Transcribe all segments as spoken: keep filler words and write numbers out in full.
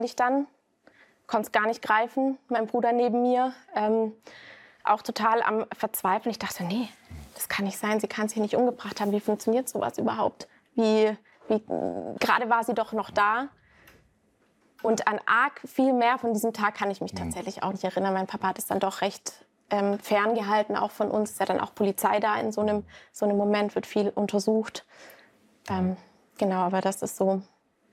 Ich dann konnte es gar nicht greifen, mein Bruder neben mir, ähm, auch total am Verzweifeln. Ich dachte, nee, das kann nicht sein, sie kann sich nicht umgebracht haben. Wie funktioniert sowas überhaupt? Wie, wie, gerade war sie doch noch da. Und an arg viel mehr von diesem Tag kann ich mich tatsächlich auch nicht erinnern. Mein Papa hat es dann doch recht ähm, ferngehalten, auch von uns. Ist ja dann auch Polizei da in so einem, so einem Moment, wird viel untersucht. Ähm, genau, aber das ist so.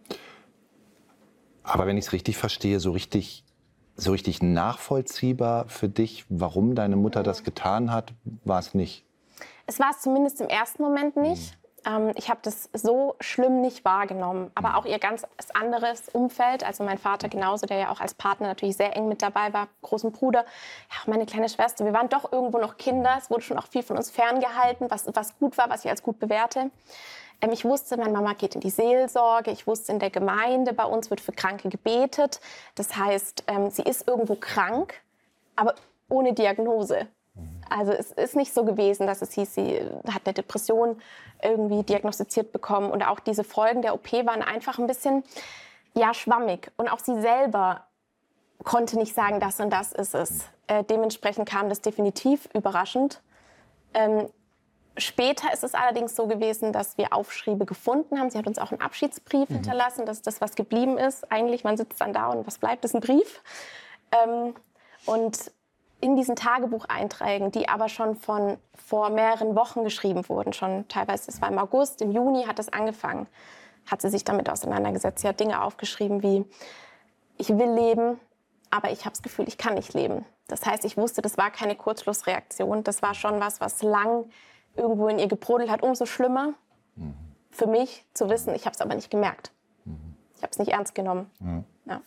Aber wenn ich es richtig verstehe, so richtig, so richtig nachvollziehbar für dich, warum deine Mutter das getan hat, war es nicht? Es war es zumindest im ersten Moment nicht. Mhm. Ähm, ich habe das so schlimm nicht wahrgenommen. Aber auch ihr ganz anderes Umfeld, also mein Vater genauso, der ja auch als Partner natürlich sehr eng mit dabei war, großen Bruder, ja, auch meine kleine Schwester. Wir waren doch irgendwo noch Kinder. Es wurde schon auch viel von uns ferngehalten, was, was gut war, was ich als gut bewerte. Ähm, ich wusste, meine Mama geht in die Seelsorge. Ich wusste, in der Gemeinde bei uns wird für Kranke gebetet. Das heißt, ähm, sie ist irgendwo krank, aber ohne Diagnose. Also es ist nicht so gewesen, dass es hieß, sie hat eine Depression irgendwie diagnostiziert bekommen. Und auch diese Folgen der O P waren einfach ein bisschen, ja, schwammig. Und auch sie selber konnte nicht sagen, das und das ist es. Äh, dementsprechend kam das definitiv überraschend. Ähm, Später ist es allerdings so gewesen, dass wir Aufschriebe gefunden haben. Sie hat uns auch einen Abschiedsbrief mhm. hinterlassen. Das ist das, was geblieben ist. Eigentlich, man sitzt dann da und was bleibt, ist ein Brief. Ähm, und in diesen Tagebucheinträgen, die aber schon von vor mehreren Wochen geschrieben wurden, schon teilweise, das war im August, im Juni hat es angefangen, hat sie sich damit auseinandergesetzt. Sie hat Dinge aufgeschrieben wie, ich will leben, aber ich habe das Gefühl, ich kann nicht leben. Das heißt, ich wusste, das war keine Kurzschlussreaktion. Das war schon was, was lang irgendwo in ihr gebrodelt hat. Umso schlimmer mhm. für mich zu wissen, ich habe es aber nicht gemerkt. Mhm. Ich habe es nicht ernst genommen. Mhm. Ja.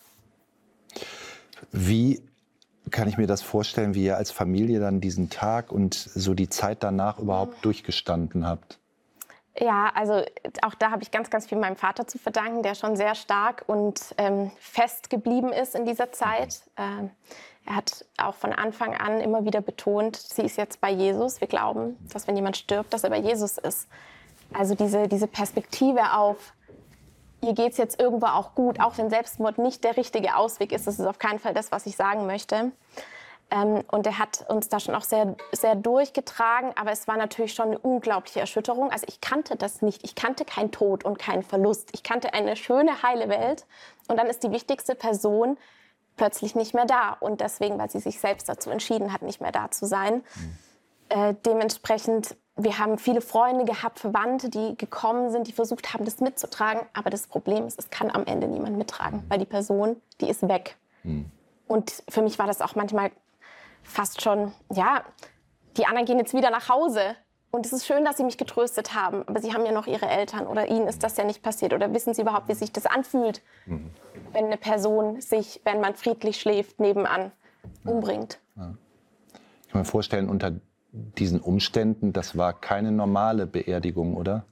Wie kann ich mir das vorstellen, wie ihr als Familie dann diesen Tag und so die Zeit danach überhaupt mhm. durchgestanden habt? Ja, also auch da habe ich ganz, ganz viel meinem Vater zu verdanken, der schon sehr stark und ähm, fest geblieben ist in dieser Zeit. Ähm, er hat auch von Anfang an immer wieder betont, sie ist jetzt bei Jesus. Wir glauben, dass wenn jemand stirbt, dass er bei Jesus ist. Also diese, diese Perspektive auf, ihr geht es jetzt irgendwo auch gut, auch wenn Selbstmord nicht der richtige Ausweg ist. Das ist auf keinen Fall das, was ich sagen möchte. Ähm, und er hat uns da schon auch sehr, sehr durchgetragen. Aber es war natürlich schon eine unglaubliche Erschütterung. Also ich kannte das nicht. Ich kannte keinen Tod und keinen Verlust. Ich kannte eine schöne, heile Welt. Und dann ist die wichtigste Person plötzlich nicht mehr da. Und deswegen, weil sie sich selbst dazu entschieden hat, nicht mehr da zu sein. Mhm. Äh, dementsprechend, wir haben viele Freunde gehabt, Verwandte, die gekommen sind, die versucht haben, das mitzutragen. Aber das Problem ist, es kann am Ende niemand mittragen. Weil die Person, die ist weg. Mhm. Und für mich war das auch manchmal fast schon, ja, die anderen gehen jetzt wieder nach Hause. Und es ist schön, dass sie mich getröstet haben. Aber sie haben ja noch ihre Eltern oder ihnen ist das ja nicht passiert. Oder wissen sie überhaupt, wie sich das anfühlt, mhm. wenn eine Person sich, wenn man friedlich schläft, nebenan umbringt. Ja. Ja. Ich kann mir vorstellen, unter diesen Umständen, das war keine normale Beerdigung, oder?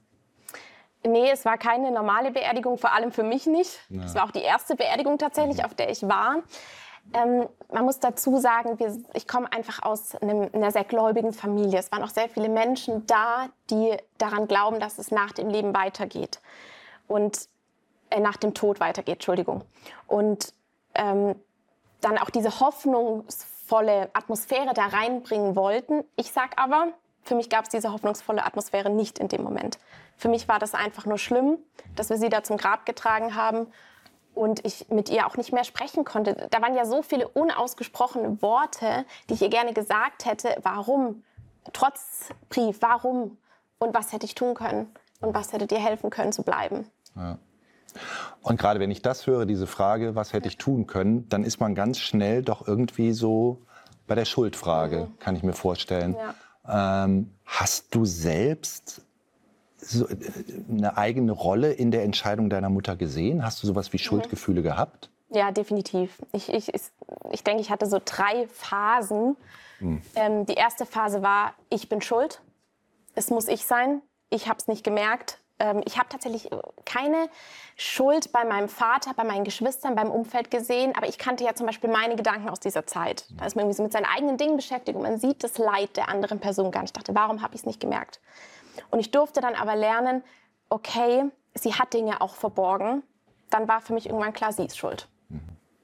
Nee, es war keine normale Beerdigung, vor allem für mich nicht. Ja. Es war auch die erste Beerdigung tatsächlich, mhm. auf der ich war. Ähm, man muss dazu sagen, wir, ich komme einfach aus einem, einer sehr gläubigen Familie. Es waren auch sehr viele Menschen da, die daran glauben, dass es nach dem Leben weitergeht. Und äh, nach dem Tod weitergeht, Entschuldigung. Und ähm, dann auch diese hoffnungsvolle Atmosphäre da reinbringen wollten. Ich sag aber, für mich gab es diese hoffnungsvolle Atmosphäre nicht in dem Moment. Für mich war das einfach nur schlimm, dass wir sie da zum Grab getragen haben. Und ich mit ihr auch nicht mehr sprechen konnte. Da waren ja so viele unausgesprochene Worte, die ich ihr gerne gesagt hätte. Warum? Trotz Brief, warum? Und was hätte ich tun können? Und was hätte dir helfen können, zu bleiben? Ja. Und gerade wenn ich das höre, diese Frage, was hätte ich tun können, dann ist man ganz schnell doch irgendwie so bei der Schuldfrage, mhm. kann ich mir vorstellen. Ja. Ähm, hast du selbst so eine eigene Rolle in der Entscheidung deiner Mutter gesehen? Hast du sowas wie Schuldgefühle mhm. gehabt? Ja, definitiv. Ich, ich, ich, ich denke, ich hatte so drei Phasen. Mhm. Ähm, die erste Phase war, ich bin schuld. Es muss ich sein. Ich habe es nicht gemerkt. Ähm, ich habe tatsächlich keine Schuld bei meinem Vater, bei meinen Geschwistern, beim Umfeld gesehen. Aber ich kannte ja zum Beispiel meine Gedanken aus dieser Zeit. Da ist man irgendwie so mit seinen eigenen Dingen beschäftigt und man sieht das Leid der anderen Person gar nicht. Ich dachte, warum habe ich es nicht gemerkt? Und ich durfte dann aber lernen, okay, sie hat Dinge auch verborgen. Dann war für mich irgendwann klar, sie ist schuld. Mhm.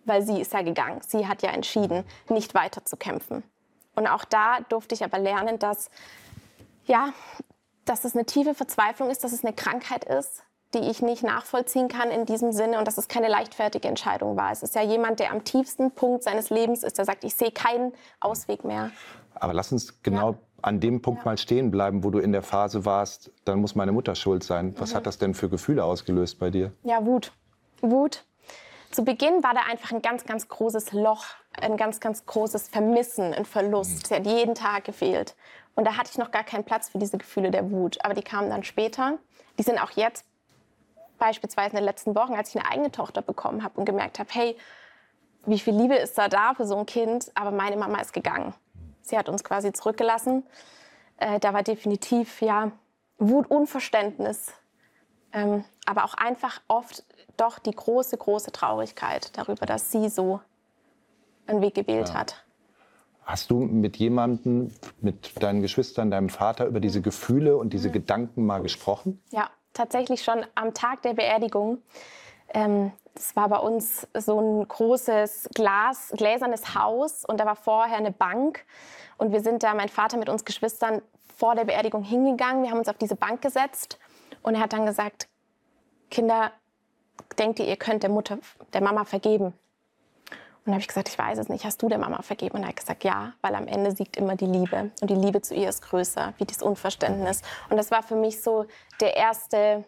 weil sie ist ja gegangen. Sie hat ja entschieden, nicht weiter zu kämpfen. Und auch da durfte ich aber lernen, dass, ja, dass es eine tiefe Verzweiflung ist, dass es eine Krankheit ist, die ich nicht nachvollziehen kann in diesem Sinne und dass es keine leichtfertige Entscheidung war. Es ist ja jemand, der am tiefsten Punkt seines Lebens ist, der sagt, ich sehe keinen Ausweg mehr. Aber lass uns genau ja. an dem Punkt ja. mal stehen bleiben, wo du in der Phase warst, dann muss meine Mutter schuld sein. Was mhm. hat das denn für Gefühle ausgelöst bei dir? Ja, Wut. Wut. Zu Beginn war da einfach ein ganz, ganz großes Loch, ein ganz, ganz großes Vermissen, ein Verlust. Mhm. Sie hat jeden Tag gefehlt. Und da hatte ich noch gar keinen Platz für diese Gefühle der Wut. Aber die kamen dann später. Die sind auch jetzt, beispielsweise in den letzten Wochen, als ich eine eigene Tochter bekommen habe und gemerkt habe, hey, wie viel Liebe ist da da für so ein Kind? Aber meine Mama ist gegangen. Sie hat uns quasi zurückgelassen. Äh, da war definitiv ja, Wut, Unverständnis. Ähm, aber auch einfach oft doch die große, große Traurigkeit darüber, dass sie so einen Weg gewählt ja. hat. Hast du mit jemandem, mit deinen Geschwistern, deinem Vater über diese Gefühle und diese mhm. Gedanken mal gesprochen? Ja, tatsächlich schon am Tag der Beerdigung. Ähm, das war bei uns so ein großes Glas, gläsernes Haus und da war vorher eine Bank. Und wir sind da, mein Vater mit uns Geschwistern, vor der Beerdigung hingegangen. Wir haben uns auf diese Bank gesetzt und er hat dann gesagt, Kinder, denkt ihr, ihr könnt der Mutter, der Mama vergeben? Und dann habe ich gesagt, ich weiß es nicht. Hast du der Mama vergeben? Und er hat gesagt, ja, weil am Ende siegt immer die Liebe. Und die Liebe zu ihr ist größer, wie das Unverständnis. Und das war für mich so der erste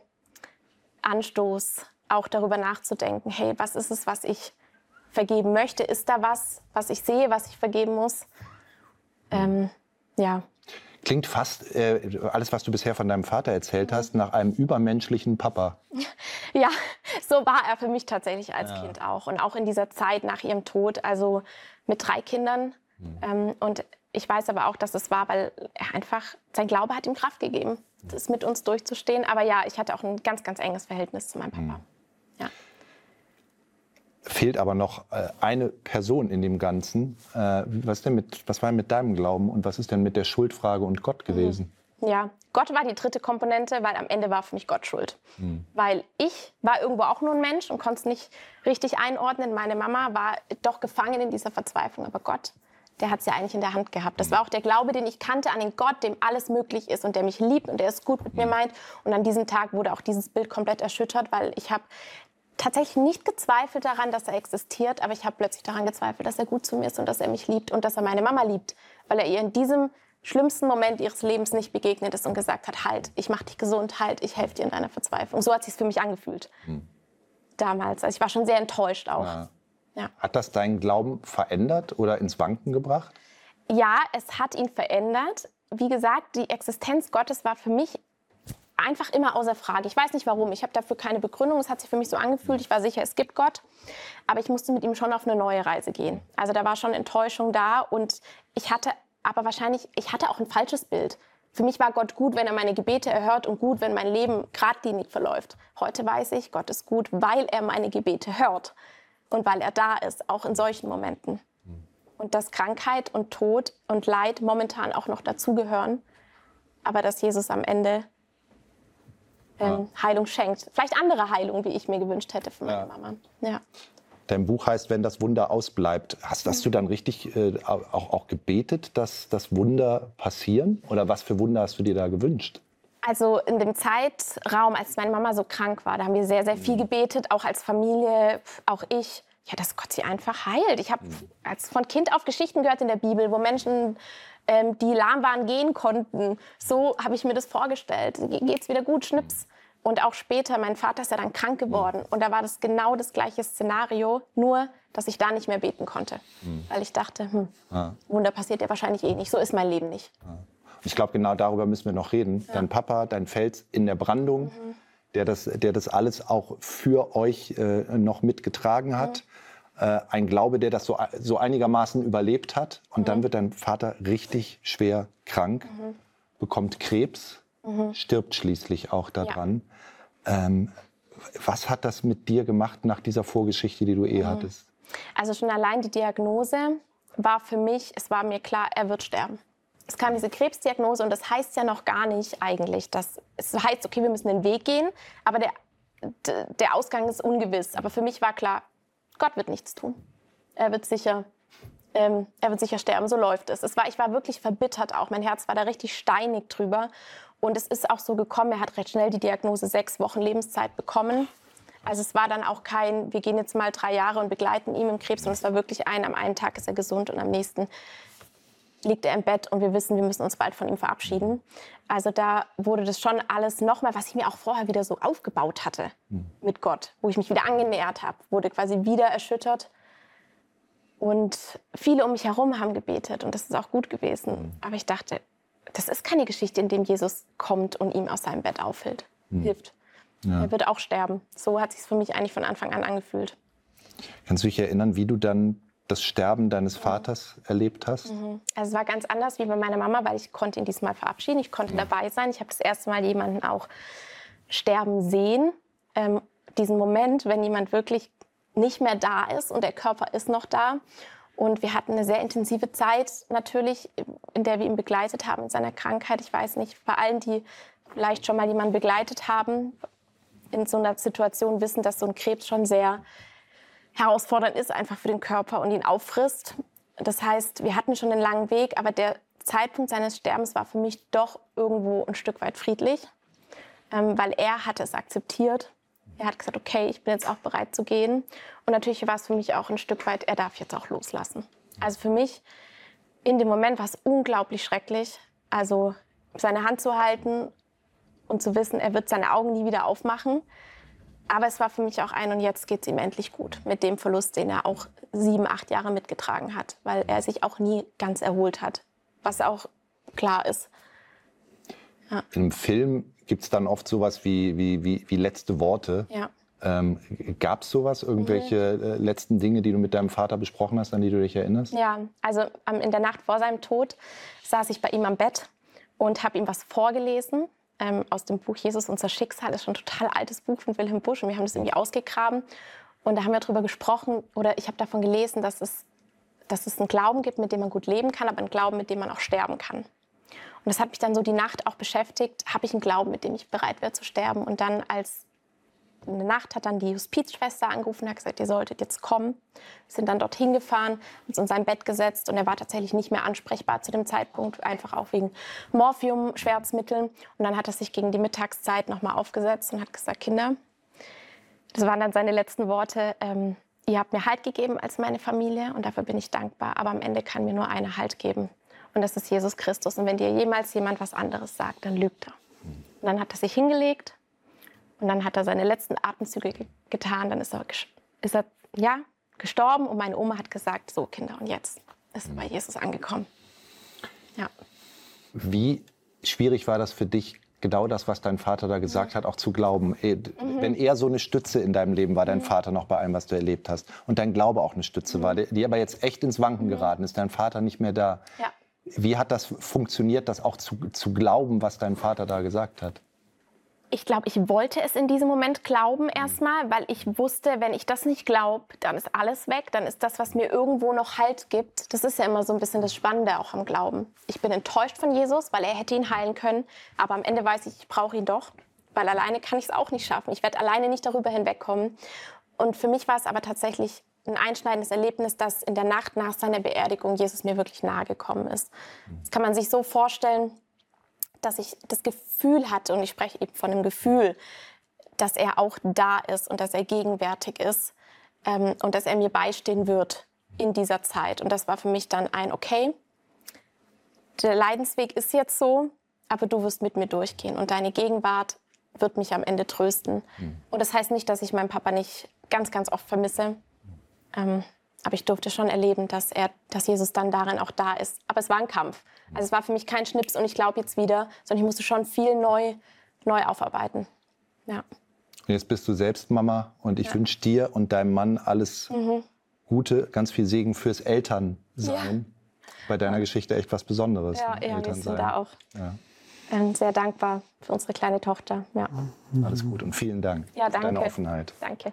Anstoß, auch darüber nachzudenken, hey, was ist es, was ich vergeben möchte? Ist da was, was ich sehe, was ich vergeben muss? Ähm, ja. Klingt fast, äh, alles, was du bisher von deinem Vater erzählt hast, nach einem übermenschlichen Papa. Ja, so war er für mich tatsächlich als ja. Kind auch. Und auch in dieser Zeit nach ihrem Tod, also mit drei Kindern. Mhm. Ähm, und ich weiß aber auch, dass es war, weil er einfach, sein Glaube hat ihm Kraft gegeben, das mit uns durchzustehen. Aber ja, ich hatte auch ein ganz, ganz enges Verhältnis zu meinem Papa. Mhm. Ja. Fehlt aber noch äh, eine Person in dem Ganzen. Äh, was, denn mit, was war denn mit deinem Glauben und was ist denn mit der Schuldfrage und Gott gewesen? Ja, Gott war die dritte Komponente, weil am Ende war für mich Gott schuld. Mhm. Weil ich war irgendwo auch nur ein Mensch und konnte es nicht richtig einordnen. Meine Mama war doch gefangen in dieser Verzweiflung. Aber Gott, der hat es ja eigentlich in der Hand gehabt. Das war auch der Glaube, den ich kannte an den Gott, dem alles möglich ist und der mich liebt und der es gut mit mhm. mir meint. Und an diesem Tag wurde auch dieses Bild komplett erschüttert, weil ich habe tatsächlich nicht gezweifelt daran, dass er existiert, aber ich habe plötzlich daran gezweifelt, dass er gut zu mir ist und dass er mich liebt und dass er meine Mama liebt, weil er ihr in diesem schlimmsten Moment ihres Lebens nicht begegnet ist und gesagt hat, halt, ich mach dich gesund, halt, ich helfe dir in deiner Verzweiflung. So hat es sich für mich angefühlt. Hm. Damals. Also ich war schon sehr enttäuscht auch. Ja. Ja. Hat das deinen Glauben verändert oder ins Wanken gebracht? Ja, es hat ihn verändert. Wie gesagt, die Existenz Gottes war für mich einfach immer außer Frage. Ich weiß nicht warum. Ich habe dafür keine Begründung. Es hat sich für mich so angefühlt. Ich war sicher, es gibt Gott. Aber ich musste mit ihm schon auf eine neue Reise gehen. Also da war schon Enttäuschung da. Und ich hatte aber wahrscheinlich, ich hatte auch ein falsches Bild. Für mich war Gott gut, wenn er meine Gebete erhört und gut, wenn mein Leben geradlinig verläuft. Heute weiß ich, Gott ist gut, weil er meine Gebete hört und weil er da ist, auch in solchen Momenten. Und dass Krankheit und Tod und Leid momentan auch noch dazugehören. Aber dass Jesus am Ende Ähm, ja. Heilung schenkt. Vielleicht andere Heilung, wie ich mir gewünscht hätte von meiner ja. Mama. Ja. Dein Buch heißt, wenn das Wunder ausbleibt. Hast, hast du dann richtig äh, auch, auch gebetet, dass das Wunder passieren? Oder was für Wunder hast du dir da gewünscht? Also in dem Zeitraum, als meine Mama so krank war, da haben wir sehr, sehr viel gebetet, auch als Familie, auch ich. Ja, dass Gott sie einfach heilt. Ich habe als von Kind auf Geschichten gehört in der Bibel, wo Menschen, ähm, die lahm waren, gehen konnten. So habe ich mir das vorgestellt. Geht's wieder gut, schnips. Und auch später, mein Vater ist ja dann krank geworden. Und da war das genau das gleiche Szenario, nur, dass ich da nicht mehr beten konnte. Mhm. Weil ich dachte, hm, ja. Wunder passiert ja wahrscheinlich eh nicht. So ist mein Leben nicht. Ja. Ich glaube, genau darüber müssen wir noch reden. Ja. Dein Papa, dein Fels in der Brandung, mhm. der, das, der das alles auch für euch äh, noch mitgetragen hat. Mhm. Ein Glaube, der das so, so einigermaßen überlebt hat. Und mhm. dann wird dein Vater richtig schwer krank, mhm. bekommt Krebs, mhm. stirbt schließlich auch daran. Ja. Ähm, was hat das mit dir gemacht nach dieser Vorgeschichte, die du eh mhm. hattest? Also schon allein die Diagnose war für mich, es war mir klar, er wird sterben. Es kam diese Krebsdiagnose und das heißt ja noch gar nicht eigentlich, dass es heißt, okay, wir müssen den Weg gehen, aber der, der Ausgang ist ungewiss. Aber für mich war klar, Gott wird nichts tun. Er wird sicher, ähm, er wird sicher sterben, so läuft es. es war, ich war wirklich verbittert auch, mein Herz war da richtig steinig drüber. Und es ist auch so gekommen, er hat recht schnell die Diagnose sechs Wochen Lebenszeit bekommen. Also es war dann auch kein, wir gehen jetzt mal drei Jahre und begleiten ihn im Krebs, sondern es war wirklich ein, am einen Tag ist er gesund und am nächsten liegt er im Bett und wir wissen, wir müssen uns bald von ihm verabschieden. Also da wurde das schon alles nochmal, was ich mir auch vorher wieder so aufgebaut hatte mit Gott, wo ich mich wieder angenähert habe, wurde quasi wieder erschüttert. Und viele um mich herum haben gebetet und das ist auch gut gewesen. Aber ich dachte, das ist keine Geschichte, in der Jesus kommt und ihm aus seinem Bett aufhilft. Hilft. Ja. Er wird auch sterben. So hat es sich für mich eigentlich von Anfang an angefühlt. Kannst du dich erinnern, wie du dann das Sterben deines Vaters mhm. erlebt hast? Mhm. Also es war ganz anders wie bei meiner Mama, weil ich konnte ihn diesmal verabschieden. Ich konnte ja. dabei sein. Ich habe das erste Mal jemanden auch sterben sehen. Ähm, diesen Moment, wenn jemand wirklich nicht mehr da ist und der Körper ist noch da. Und wir hatten eine sehr intensive Zeit natürlich, in der wir ihn begleitet haben in seiner Krankheit. Ich weiß nicht, bei allen, die vielleicht schon mal jemanden begleitet haben, in so einer Situation wissen, dass so ein Krebs schon sehr herausfordernd ist, einfach für den Körper und ihn auffrisst. Das heißt, wir hatten schon einen langen Weg, aber der Zeitpunkt seines Sterbens war für mich doch irgendwo ein Stück weit friedlich, ähm, weil er hatte es akzeptiert. Er hat gesagt, okay, ich bin jetzt auch bereit zu gehen. Und natürlich war es für mich auch ein Stück weit, er darf jetzt auch loslassen. Also für mich in dem Moment war es unglaublich schrecklich, also seine Hand zu halten und zu wissen, er wird seine Augen nie wieder aufmachen. Aber es war für mich auch ein, und jetzt geht es ihm endlich gut mit dem Verlust, den er auch sieben, acht Jahre mitgetragen hat, weil er sich auch nie ganz erholt hat, was auch klar ist. Ja. Im Film gibt es dann oft sowas wie, wie, wie, wie letzte Worte. Ja. Ähm, Gab es sowas, irgendwelche mhm. äh, letzten Dinge, die du mit deinem Vater besprochen hast, an die du dich erinnerst? Ja, also ähm, in der Nacht vor seinem Tod saß ich bei ihm am Bett und habe ihm was vorgelesen. Ähm, aus dem Buch Jesus, unser Schicksal, das ist schon ein total altes Buch von Wilhelm Busch und wir haben das irgendwie ausgegraben und da haben wir darüber gesprochen oder ich habe davon gelesen, dass es, dass es einen Glauben gibt, mit dem man gut leben kann, aber einen Glauben, mit dem man auch sterben kann. Und das hat mich dann so die Nacht auch beschäftigt, habe ich einen Glauben, mit dem ich bereit wäre zu sterben. Und dann als in der Nacht hat dann die Hospizschwester angerufen und hat gesagt, ihr solltet jetzt kommen. Wir sind dann dorthin gefahren, uns in sein Bett gesetzt und er war tatsächlich nicht mehr ansprechbar zu dem Zeitpunkt, einfach auch wegen Morphium, Schmerzmitteln. Und dann hat er sich gegen die Mittagszeit nochmal aufgesetzt und hat gesagt, Kinder, das waren dann seine letzten Worte, ähm, ihr habt mir Halt gegeben als meine Familie und dafür bin ich dankbar, aber am Ende kann mir nur einer Halt geben und das ist Jesus Christus. Und wenn dir jemals jemand was anderes sagt, dann lügt er. Und dann hat er sich hingelegt. Und dann hat er seine letzten Atemzüge ge- getan. Dann ist er, ist er ja, gestorben. Und meine Oma hat gesagt, so Kinder, und jetzt ist er bei Jesus angekommen. Ja. Wie schwierig war das für dich, genau das, was dein Vater da gesagt mhm. hat, auch zu glauben? Mhm. Wenn er so eine Stütze in deinem Leben war, dein mhm. Vater noch bei allem, was du erlebt hast, und dein Glaube auch eine Stütze mhm. war, die aber jetzt echt ins Wanken mhm. geraten ist, dein Vater nicht mehr da. Ja. Wie hat das funktioniert, das auch zu, zu glauben, was dein Vater da gesagt hat? Ich glaube, ich wollte es in diesem Moment glauben erstmal, weil ich wusste, wenn ich das nicht glaube, dann ist alles weg. Dann ist das, was mir irgendwo noch Halt gibt. Das ist ja immer so ein bisschen das Spannende auch am Glauben. Ich bin enttäuscht von Jesus, weil er hätte ihn heilen können. Aber am Ende weiß ich, ich brauche ihn doch. Weil alleine kann ich es auch nicht schaffen. Ich werde alleine nicht darüber hinwegkommen. Und für mich war es aber tatsächlich ein einschneidendes Erlebnis, dass in der Nacht nach seiner Beerdigung Jesus mir wirklich nahe gekommen ist. Das kann man sich so vorstellen, dass ich das Gefühl hatte, und ich spreche eben von einem Gefühl, dass er auch da ist und dass er gegenwärtig ist ähm, und dass er mir beistehen wird in dieser Zeit. Und das war für mich dann ein, okay, der Leidensweg ist jetzt so, aber du wirst mit mir durchgehen und deine Gegenwart wird mich am Ende trösten. Mhm. Und das heißt nicht, dass ich meinen Papa nicht ganz, ganz oft vermisse, ähm, aber ich durfte schon erleben, dass, er, dass Jesus dann darin auch da ist. Aber es war ein Kampf. Also es war für mich kein Schnips und ich glaube jetzt wieder, sondern ich musste schon viel neu, neu aufarbeiten. Ja. Jetzt bist du selbst Mama und ich ja. wünsche dir und deinem Mann alles mhm. Gute, ganz viel Segen fürs Elternsein. Ja. Bei deiner ja. Geschichte echt was Besonderes. Ja, ne? Ja, wir sind da auch ja. ähm, sehr dankbar für unsere kleine Tochter. Ja. Mhm. Alles gut und vielen Dank ja, für danke. deine Offenheit. Danke.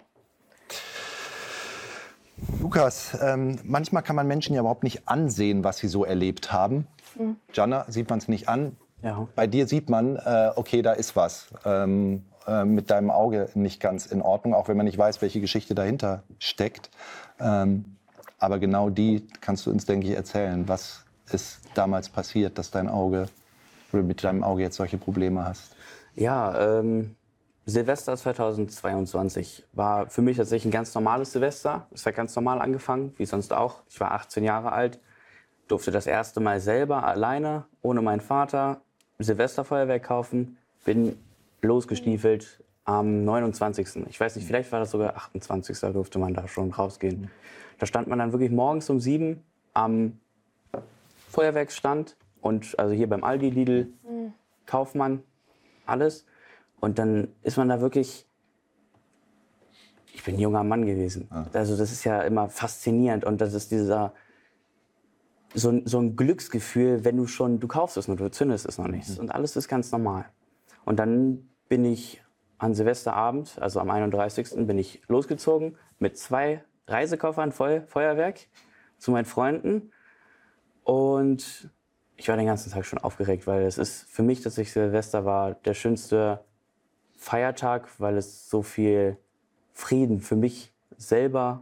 Lukas, ähm, manchmal kann man Menschen ja überhaupt nicht ansehen, was sie so erlebt haben. Mhm. Gianna, sieht man es nicht an. Ja. Bei dir sieht man, äh, okay, da ist was. Ähm, äh, mit deinem Auge nicht ganz in Ordnung, auch wenn man nicht weiß, welche Geschichte dahinter steckt. Ähm, aber genau die kannst du uns, denke ich, erzählen. Was ist damals passiert, dass dein Auge, oder mit deinem Auge jetzt solche Probleme hast? Ja, ähm, Silvester zweitausendzweiundzwanzig war für mich tatsächlich ein ganz normales Silvester. Es hat ganz normal angefangen, wie sonst auch. Ich war achtzehn Jahre alt, durfte das erste Mal selber, alleine, ohne meinen Vater, Silvesterfeuerwerk kaufen. Bin losgestiefelt am neunundzwanzigsten Ich weiß nicht, vielleicht war das sogar achtundzwanzigsten durfte man da schon rausgehen. Da stand man dann wirklich morgens um sieben am Feuerwerksstand und also hier beim Aldi, Lidl, mhm. Kaufmann, alles. Und dann ist man da wirklich, ich bin ein junger Mann gewesen. Ah. Also das ist ja immer faszinierend und das ist dieser, so, so ein Glücksgefühl, wenn du schon, du kaufst es nur, du zündest es noch nicht. Mhm. Und alles ist ganz normal. Und dann bin ich an Silvesterabend, also am einunddreißigsten bin ich losgezogen mit zwei Reisekoffern voll Feuerwerk zu meinen Freunden. Und ich war den ganzen Tag schon aufgeregt, weil es ist für mich tatsächlich Silvester war der schönste Feiertag, weil es so viel Frieden für mich selber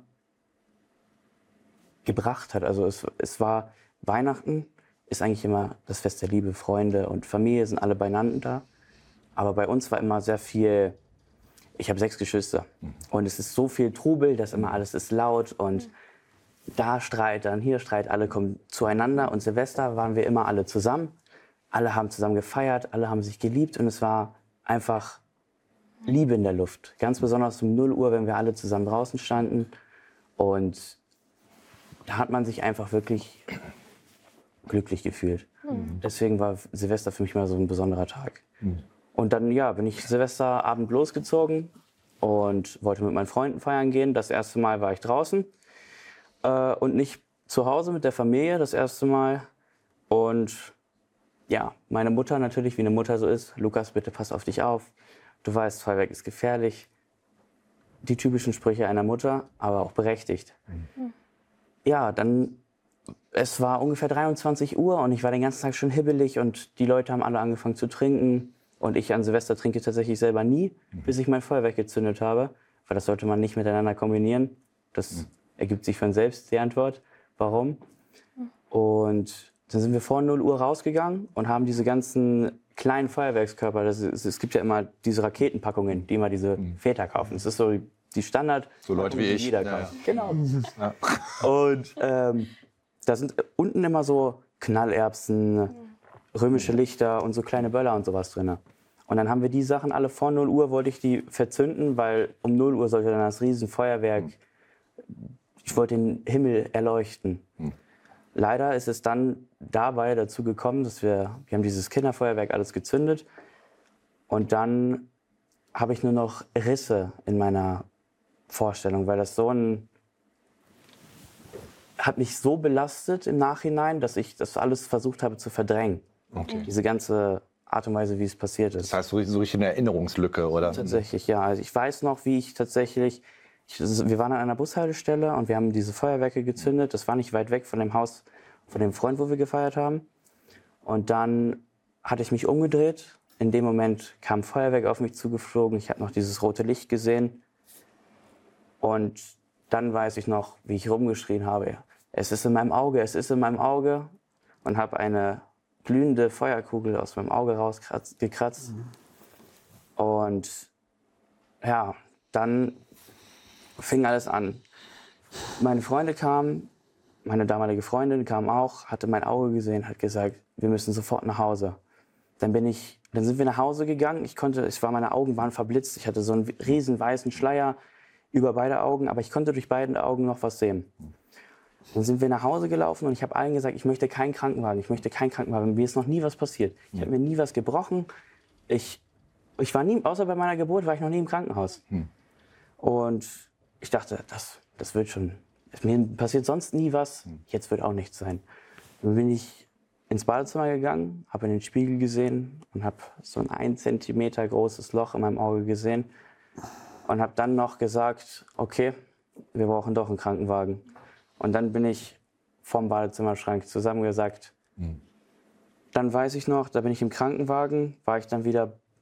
gebracht hat. Also es, es war Weihnachten, ist eigentlich immer das Fest der Liebe, Freunde und Familie sind alle beieinander da. Aber bei uns war immer sehr viel, ich habe sechs Geschwister und es ist so viel Trubel, dass immer alles ist laut und da Streit, dann hier Streit, alle kommen zueinander und Silvester waren wir immer alle zusammen. Alle haben zusammen gefeiert, alle haben sich geliebt und es war einfach Liebe in der Luft. Ganz besonders um null Uhr, wenn wir alle zusammen draußen standen und da hat man sich einfach wirklich glücklich gefühlt. Mhm. Deswegen war Silvester für mich mal so ein besonderer Tag. Mhm. Und dann ja, bin ich Silvesterabend losgezogen und wollte mit meinen Freunden feiern gehen. Das erste Mal war ich draußen äh, und nicht zu Hause mit der Familie, das erste Mal. Und ja, meine Mutter natürlich, wie eine Mutter so ist. Lukas, bitte pass auf dich auf. Du weißt, Feuerwerk ist gefährlich. Die typischen Sprüche einer Mutter, aber auch berechtigt. Mhm. Ja, dann, es war ungefähr dreiundzwanzig Uhr und ich war den ganzen Tag schon hibbelig und die Leute haben alle angefangen zu trinken. Und ich an Silvester trinke tatsächlich selber nie, mhm. bis ich mein Feuerwerk gezündet habe. Weil das sollte man nicht miteinander kombinieren. Das mhm. ergibt sich von selbst, die Antwort. Warum? Mhm. Und dann sind wir vor null Uhr rausgegangen und haben diese ganzen kleinen Feuerwerkskörper, das ist, es gibt ja immer diese Raketenpackungen, die immer diese mhm. Väter kaufen. Das ist so die Standard. So Leute wie ich. Jeder ja, ja. Genau. Ja. Und ähm, da sind unten immer so Knallerbsen, römische Lichter und so kleine Böller und sowas drin. Und dann haben wir die Sachen alle vor null Uhr, wollte ich die verzünden, weil um null Uhr sollte dann das Riesenfeuerwerk, ich wollte den Himmel erleuchten. Hm. Leider ist es dann dabei dazu gekommen, dass wir, wir haben dieses Kinderfeuerwerk alles gezündet und dann habe ich nur noch Risse in meiner Vorstellung, weil das so ein, hat mich so belastet im Nachhinein, dass ich das alles versucht habe zu verdrängen. Okay. Diese ganze Art und Weise, wie es passiert ist. Das heißt, so richtig eine Erinnerungslücke, oder? Tatsächlich, ja. Also ich weiß noch, wie ich tatsächlich, ich, wir waren an einer Bushaltestelle und wir haben diese Feuerwerke gezündet. Das war nicht weit weg von dem Haus, von dem Freund, wo wir gefeiert haben. Und dann hatte ich mich umgedreht. In dem Moment kam Feuerwerk auf mich zugeflogen. Ich habe noch dieses rote Licht gesehen. Und dann weiß ich noch, wie ich rumgeschrien habe. Es ist in meinem Auge, es ist in meinem Auge. Und habe eine glühende Feuerkugel aus meinem Auge rausgekratzt. Mhm. Und ja, dann fing alles an. Meine Freunde kamen, meine damalige Freundin kam auch, hatte mein Auge gesehen, hat gesagt, wir müssen sofort nach Hause. Dann bin ich, dann sind wir nach Hause gegangen. Ich konnte, es war, meine Augen waren verblitzt. Ich hatte so einen riesen weißen Schleier über beide Augen, aber ich konnte durch beide Augen noch was sehen. Dann sind wir nach Hause gelaufen und ich habe allen gesagt, ich möchte keinen Krankenwagen, ich möchte keinen Krankenwagen. Mir ist noch nie was passiert. Ich habe mir nie was gebrochen. Ich, ich war nie, außer bei meiner Geburt war ich noch nie im Krankenhaus. Hm. Und ich dachte, das, das wird schon, mir passiert sonst nie was, jetzt wird auch nichts sein. Dann bin ich ins Badezimmer gegangen, habe in den Spiegel gesehen und habe so ein ein Zentimeter großes Loch in meinem Auge gesehen und habe dann noch gesagt, okay, wir brauchen doch einen Krankenwagen. Und dann bin ich vom Badezimmerschrank zusammengesackt. Mhm. Dann weiß ich noch, da bin ich im Krankenwagen, war ich dann wieder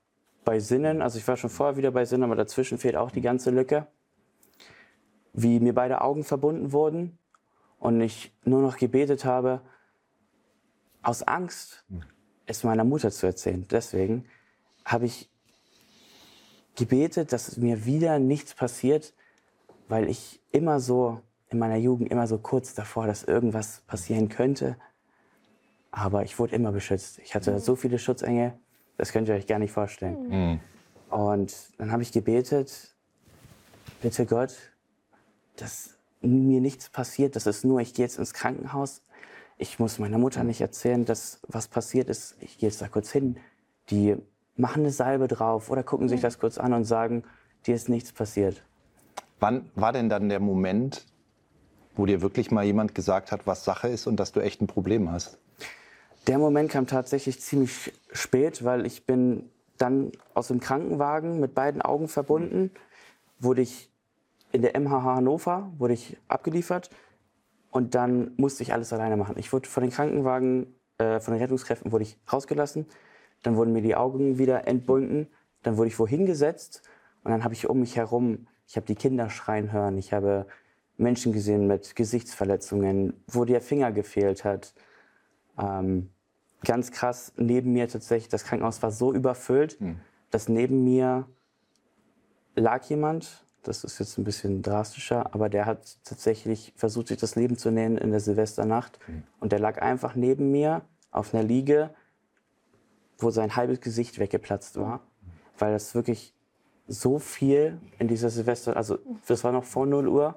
bei Sinnen, also ich war schon vorher wieder bei Sinnen, aber dazwischen fehlt auch die ganze Lücke, wie mir beide Augen verbunden wurden und ich nur noch gebetet habe, aus Angst, es meiner Mutter zu erzählen. Deswegen habe ich gebetet, dass mir wieder nichts passiert, weil ich immer so, in meiner Jugend immer so kurz davor, dass irgendwas passieren könnte. Aber ich wurde immer beschützt. Ich hatte so viele Schutzengel, das könnt ihr euch gar nicht vorstellen. Mhm. Und dann habe ich gebetet, bitte Gott, dass mir nichts passiert, das ist nur, ich gehe jetzt ins Krankenhaus. Ich muss meiner Mutter nicht erzählen, dass was passiert ist. Ich gehe jetzt da kurz hin. Die machen eine Salbe drauf oder gucken sich das kurz an und sagen, dir ist nichts passiert. Wann war denn dann der Moment, wo dir wirklich mal jemand gesagt hat, was Sache ist und dass du echt ein Problem hast? Der Moment kam tatsächlich ziemlich spät, weil ich bin dann aus dem Krankenwagen mit beiden Augen verbunden, wurde ich in der M H H Hannover, wurde ich abgeliefert und dann musste ich alles alleine machen. Ich wurde von den Krankenwagen, äh, von den Rettungskräften wurde ich rausgelassen, dann wurden mir die Augen wieder entbunden, dann wurde ich wohin gesetzt und dann habe ich um mich herum, ich habe die Kinder schreien hören, ich habe Menschen gesehen mit Gesichtsverletzungen, wo der Finger gefehlt hat. Ähm, ganz krass, neben mir tatsächlich, das Krankenhaus war so überfüllt, mhm. dass neben mir lag jemand, das ist jetzt ein bisschen drastischer, aber der hat tatsächlich versucht, sich das Leben zu nehmen in der Silvesternacht. Mhm. Und der lag einfach neben mir auf einer Liege, wo sein halbes Gesicht weggeplatzt war, weil das wirklich so viel in dieser Silvester, also das war noch vor null Uhr,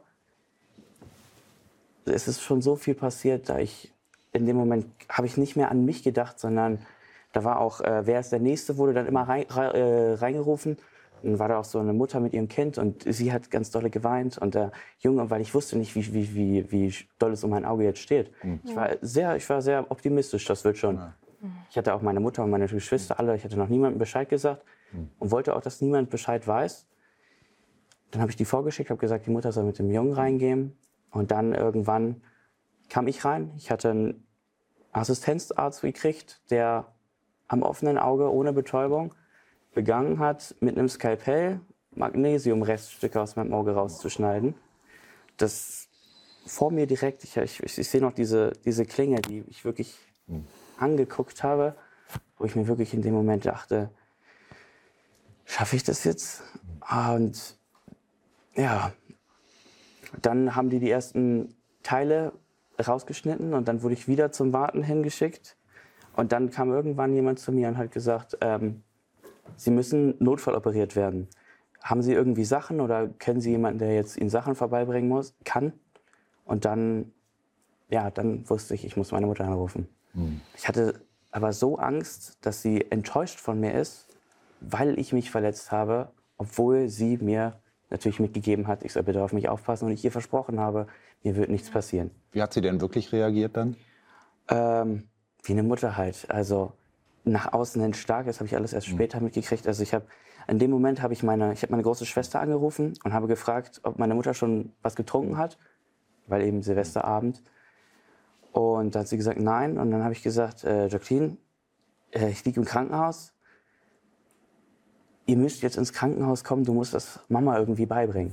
es ist schon so viel passiert, da ich in dem Moment habe ich nicht mehr an mich gedacht, sondern da war auch, äh, wer ist der Nächste, wurde dann immer rein, rein, äh, reingerufen. Dann war da auch so eine Mutter mit ihrem Kind und sie hat ganz dolle geweint und der Junge, weil ich wusste nicht, wie, wie, wie, wie doll es um mein Auge jetzt steht. Mhm. Ich war sehr, ich war sehr optimistisch, das wird schon. Ja. Ich hatte auch meine Mutter und meine Geschwister alle, ich hatte noch niemandem Bescheid gesagt mhm. und wollte auch, dass niemand Bescheid weiß. Dann habe ich die vorgeschickt, habe gesagt, die Mutter soll mit dem Jungen reingehen. Und dann irgendwann kam ich rein. Ich hatte einen Assistenzarzt gekriegt, der am offenen Auge ohne Betäubung begangen hat, mit einem Skalpell Magnesiumreststücke aus meinem Auge rauszuschneiden. Das vor mir direkt, ich, ich, ich sehe noch diese, diese Klinge, die ich wirklich mhm. angeguckt habe, wo ich mir wirklich in dem Moment dachte, schaffe ich das jetzt? Und ja, dann haben die die ersten Teile rausgeschnitten und dann wurde ich wieder zum Warten hingeschickt. Und dann kam irgendwann jemand zu mir und hat gesagt, ähm, Sie müssen notfalloperiert werden. Haben Sie irgendwie Sachen oder kennen Sie jemanden, der jetzt Ihnen Sachen vorbeibringen muss, kann? Und dann, ja, dann wusste ich, ich muss meine Mutter anrufen. Mhm. Ich hatte aber so Angst, dass sie enttäuscht von mir ist, weil ich mich verletzt habe, obwohl sie mir natürlich mitgegeben hat, ich soll bitte auf mich aufpassen und ich ihr versprochen habe, mir wird nichts passieren. Wie hat sie denn wirklich reagiert dann? Ähm, wie eine Mutter halt. Also nach außen hin stark, das habe ich alles erst später mitgekriegt. Also ich habe, in dem Moment habe ich meine, ich habe meine große Schwester angerufen und habe gefragt, ob meine Mutter schon was getrunken hat, weil eben Silvesterabend. Und da hat sie gesagt, nein. Und dann habe ich gesagt, äh, Jacqueline, äh, ich liege im Krankenhaus. Ihr müsst jetzt ins Krankenhaus kommen, du musst das Mama irgendwie beibringen.